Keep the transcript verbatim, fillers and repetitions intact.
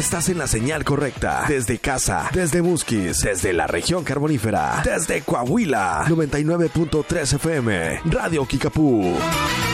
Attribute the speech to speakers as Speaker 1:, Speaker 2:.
Speaker 1: Estás en la señal correcta. Desde casa, desde Musquis, desde la región carbonífera, desde Coahuila. noventa y nueve punto tres F M, Radio Kickapoo.